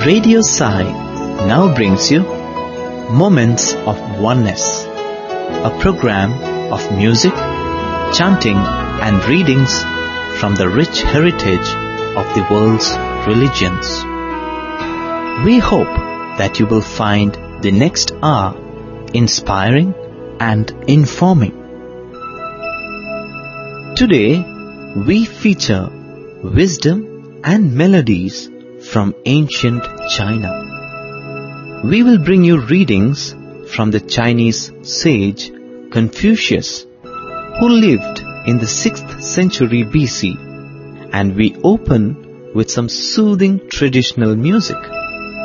Radio Sai now brings you Moments of Oneness, a program of music, chanting and readings from the rich heritage of the world's religions. We hope that you will find the next hour inspiring and informing. Today we feature wisdom and melodies from ancient China. We will bring you readings from the Chinese sage Confucius, who lived in the 6th century BC, and we open with some soothing traditional music.